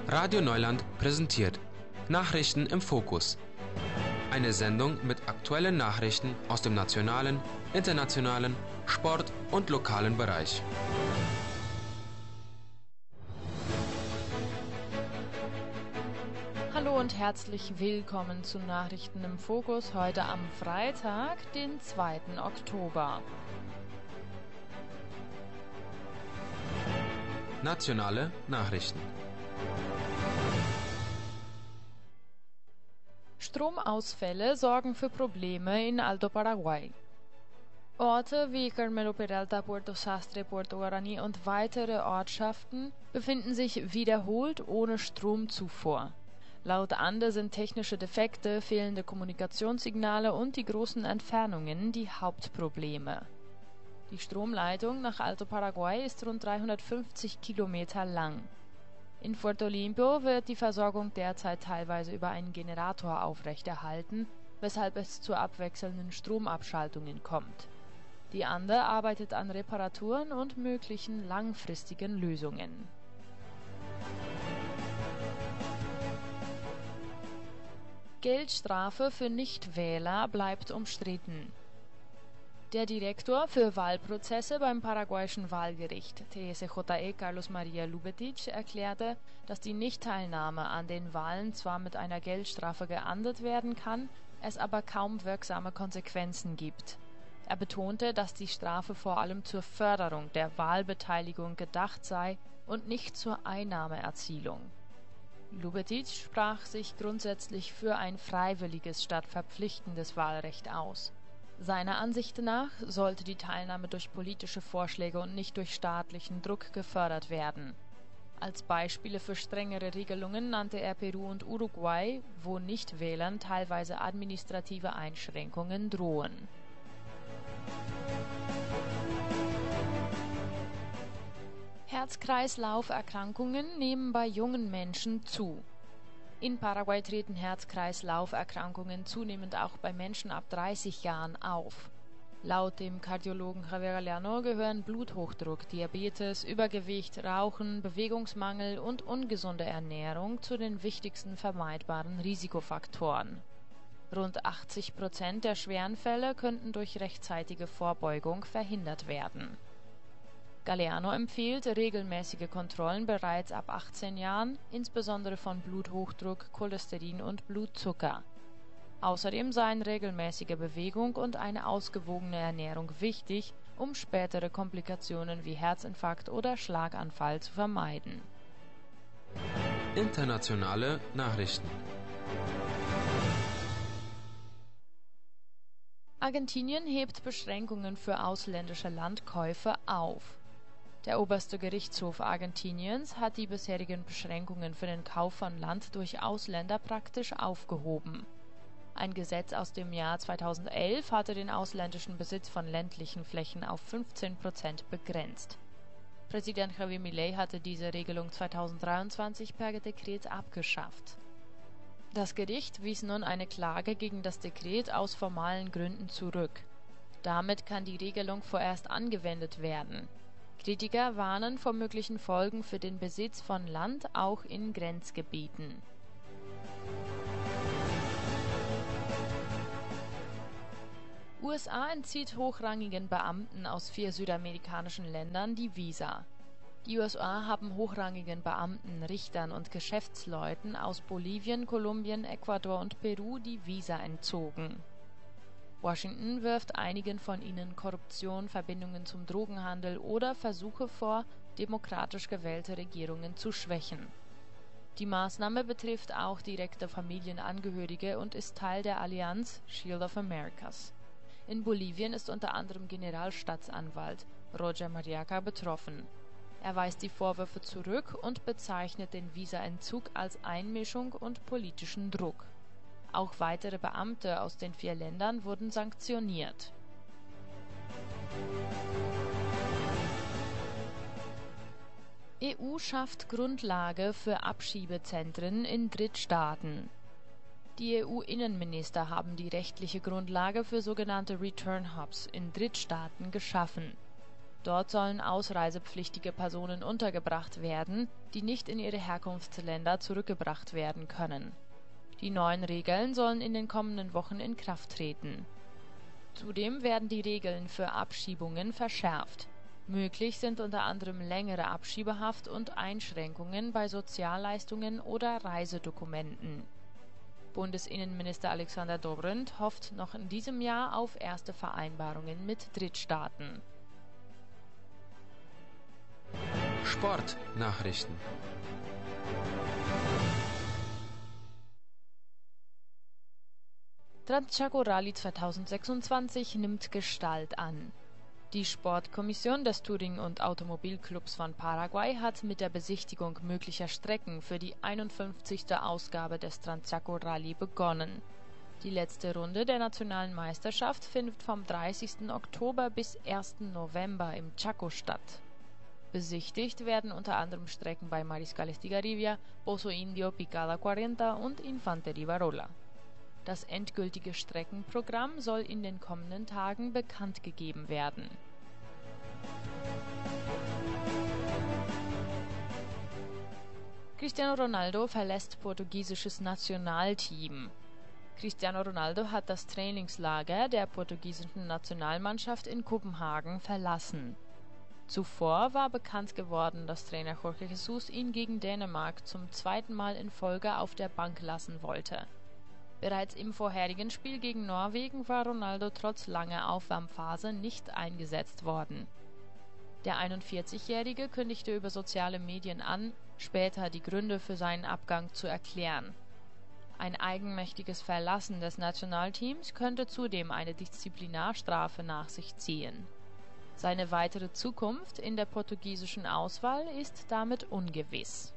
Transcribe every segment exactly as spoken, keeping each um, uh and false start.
Radio Neuland präsentiert Nachrichten im Fokus. Eine Sendung mit aktuellen Nachrichten aus dem nationalen, internationalen, Sport- und lokalen Bereich. Hallo und herzlich willkommen zu Nachrichten im Fokus heute am Freitag, den zweiten Oktober. Nationale Nachrichten. Stromausfälle sorgen für Probleme in Alto Paraguay. Orte wie Carmelo Peralta, Puerto Sastre, Puerto Guarani und weitere Ortschaften befinden sich wiederholt ohne Stromzufuhr. Laut Ande sind technische Defekte, fehlende Kommunikationssignale und die großen Entfernungen die Hauptprobleme. Die Stromleitung nach Alto Paraguay ist rund dreihundertfünfzig Kilometer lang. In Puerto Limpo wird die Versorgung derzeit teilweise über einen Generator aufrechterhalten, weshalb es zu abwechselnden Stromabschaltungen kommt. Die Ande arbeitet an Reparaturen und möglichen langfristigen Lösungen. Geldstrafe für Nichtwähler bleibt umstritten. Der Direktor für Wahlprozesse beim paraguayischen Wahlgericht T S J E Carlos Maria Lubetich erklärte, dass die Nichtteilnahme an den Wahlen zwar mit einer Geldstrafe geahndet werden kann, es aber kaum wirksame Konsequenzen gibt. Er betonte, dass die Strafe vor allem zur Förderung der Wahlbeteiligung gedacht sei und nicht zur Einnahmeerzielung. Lubetich sprach sich grundsätzlich für ein freiwilliges statt verpflichtendes Wahlrecht aus. Seiner Ansicht nach sollte die Teilnahme durch politische Vorschläge und nicht durch staatlichen Druck gefördert werden. Als Beispiele für strengere Regelungen nannte er Peru und Uruguay, wo Nichtwählern teilweise administrative Einschränkungen drohen. Herz-Kreislauf-Erkrankungen nehmen bei jungen Menschen zu. In Paraguay treten Herz-Kreislauf-Erkrankungen zunehmend auch bei Menschen ab dreißig Jahren auf. Laut dem Kardiologen Javier Galeano gehören Bluthochdruck, Diabetes, Übergewicht, Rauchen, Bewegungsmangel und ungesunde Ernährung zu den wichtigsten vermeidbaren Risikofaktoren. Rund achtzig Prozent der schweren Fälle könnten durch rechtzeitige Vorbeugung verhindert werden. Galeano empfiehlt regelmäßige Kontrollen bereits ab achtzehn Jahren, insbesondere von Bluthochdruck, Cholesterin und Blutzucker. Außerdem seien regelmäßige Bewegung und eine ausgewogene Ernährung wichtig, um spätere Komplikationen wie Herzinfarkt oder Schlaganfall zu vermeiden. Internationale Nachrichten. Argentinien hebt Beschränkungen für ausländische Landkäufe auf. Der oberste Gerichtshof Argentiniens hat die bisherigen Beschränkungen für den Kauf von Land durch Ausländer praktisch aufgehoben. Ein Gesetz aus dem Jahr zweitausendelf hatte den ausländischen Besitz von ländlichen Flächen auf fünfzehn Prozent begrenzt. Präsident Javier Milei hatte diese Regelung zweitausenddreiundzwanzig per Dekret abgeschafft. Das Gericht wies nun eine Klage gegen das Dekret aus formalen Gründen zurück. Damit kann die Regelung vorerst angewendet werden. Kritiker warnen vor möglichen Folgen für den Besitz von Land auch in Grenzgebieten. U S A entzieht hochrangigen Beamten aus vier südamerikanischen Ländern die Visa. Die U S A haben hochrangigen Beamten, Richtern und Geschäftsleuten aus Bolivien, Kolumbien, Ecuador und Peru die Visa entzogen. Washington wirft einigen von ihnen Korruption, Verbindungen zum Drogenhandel oder Versuche vor, demokratisch gewählte Regierungen zu schwächen. Die Maßnahme betrifft auch direkte Familienangehörige und ist Teil der Allianz Shield of Americas. In Bolivien ist unter anderem Generalstaatsanwalt Roger Mariaca betroffen. Er weist die Vorwürfe zurück und bezeichnet den Visaentzug als Einmischung und politischen Druck. Auch weitere Beamte aus den vier Ländern wurden sanktioniert. E U schafft Grundlage für Abschiebezentren in Drittstaaten. Die E U-Innenminister haben die rechtliche Grundlage für sogenannte Return Hubs in Drittstaaten geschaffen. Dort sollen ausreisepflichtige Personen untergebracht werden, die nicht in ihre Herkunftsländer zurückgebracht werden können. Die neuen Regeln sollen in den kommenden Wochen in Kraft treten. Zudem werden die Regeln für Abschiebungen verschärft. Möglich sind unter anderem längere Abschiebehaft und Einschränkungen bei Sozialleistungen oder Reisedokumenten. Bundesinnenminister Alexander Dobrindt hofft noch in diesem Jahr auf erste Vereinbarungen mit Drittstaaten. Sportnachrichten. Transchaco Rallye zweitausendsechsundzwanzig nimmt Gestalt an. Die Sportkommission des Touring- und Automobilclubs von Paraguay hat mit der Besichtigung möglicher Strecken für die einundfünfzigste Ausgabe des Transchaco Rallye begonnen. Die letzte Runde der nationalen Meisterschaft findet vom dreißigsten Oktober bis ersten November im Chaco statt. Besichtigt werden unter anderem Strecken bei Mariscal Estigarribia, Pozo Indio, Picada vierzig und Infante Rivarola. Das endgültige Streckenprogramm soll in den kommenden Tagen bekannt gegeben werden. Cristiano Ronaldo verlässt portugiesisches Nationalteam. Cristiano Ronaldo hat das Trainingslager der portugiesischen Nationalmannschaft in Kopenhagen verlassen. Zuvor war bekannt geworden, dass Trainer Jorge Jesus ihn gegen Dänemark zum zweiten Mal in Folge auf der Bank lassen wollte. Bereits im vorherigen Spiel gegen Norwegen war Ronaldo trotz langer Aufwärmphase nicht eingesetzt worden. Der einundvierzigjährige kündigte über soziale Medien an, später die Gründe für seinen Abgang zu erklären. Ein eigenmächtiges Verlassen des Nationalteams könnte zudem eine Disziplinarstrafe nach sich ziehen. Seine weitere Zukunft in der portugiesischen Auswahl ist damit ungewiss.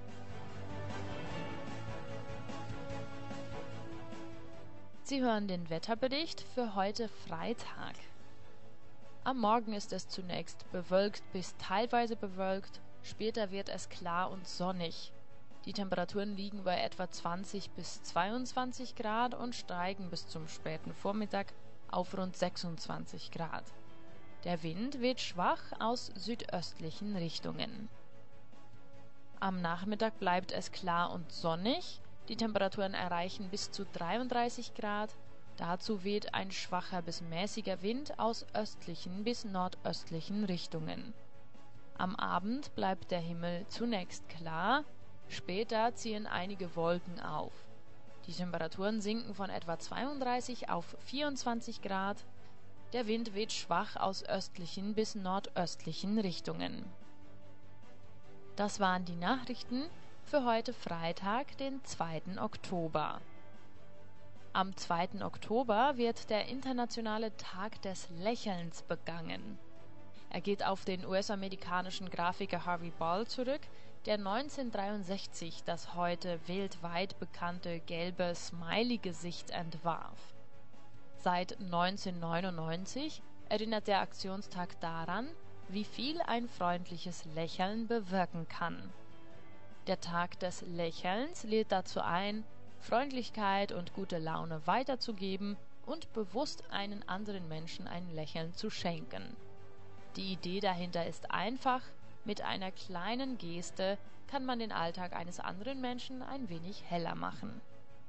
Sie hören den Wetterbericht für heute Freitag. Am Morgen ist es zunächst bewölkt bis teilweise bewölkt, später wird es klar und sonnig. Die Temperaturen liegen bei etwa zwanzig bis zweiundzwanzig Grad und steigen bis zum späten Vormittag auf rund sechsundzwanzig Grad. Der Wind weht schwach aus südöstlichen Richtungen. Am Nachmittag bleibt es klar und sonnig. Die Temperaturen erreichen bis zu dreiunddreißig Grad. Dazu weht ein schwacher bis mäßiger Wind aus östlichen bis nordöstlichen Richtungen. Am Abend bleibt der Himmel zunächst klar, später ziehen einige Wolken auf. Die Temperaturen sinken von etwa zweiunddreißig auf vierundzwanzig Grad. Der Wind weht schwach aus östlichen bis nordöstlichen Richtungen. Das waren die Nachrichten für heute Freitag, den zweiten Oktober. Am zweiten Oktober wird der internationale Tag des Lächelns begangen. Er geht auf den U S-amerikanischen Grafiker Harvey Ball zurück, der neunzehnhundertdreiundsechzig das heute weltweit bekannte gelbe Smiley-Gesicht entwarf. Seit neunzehnhundertneunundneunzig erinnert der Aktionstag daran, wie viel ein freundliches Lächeln bewirken kann. Der Tag des Lächelns lädt dazu ein, Freundlichkeit und gute Laune weiterzugeben und bewusst einen anderen Menschen ein Lächeln zu schenken. Die Idee dahinter ist einfach, mit einer kleinen Geste kann man den Alltag eines anderen Menschen ein wenig heller machen.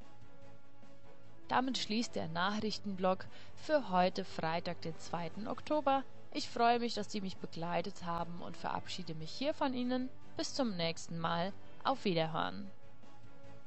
Damit schließt der Nachrichtenblock für heute Freitag, den zweiten Oktober. Ich freue mich, dass Sie mich begleitet haben und verabschiede mich hier von Ihnen. Bis zum nächsten Mal. Auf Wiederhören.